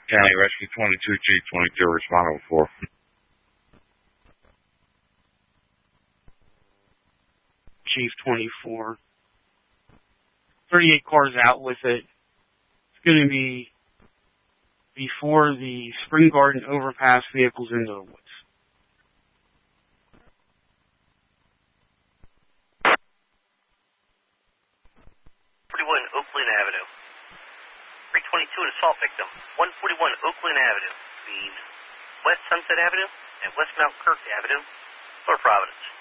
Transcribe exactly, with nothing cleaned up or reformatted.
County Rescue twenty-two, Chief twenty-two, responding for. Chief twenty-four. thirty-eight cars out with it. It's going to be before the Spring Garden overpass vehicles into the woods. forty-one Oakland Avenue. three twenty-two, an assault victim. one forty-one Oakland Avenue between West Sunset Avenue and West Mount Kirk Avenue, North Providence.